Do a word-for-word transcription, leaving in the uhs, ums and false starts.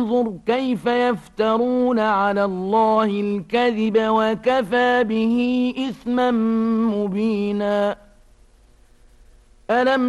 فانظر كيف يفترون على الله الكذب وكفى به إثما مبينا. ألم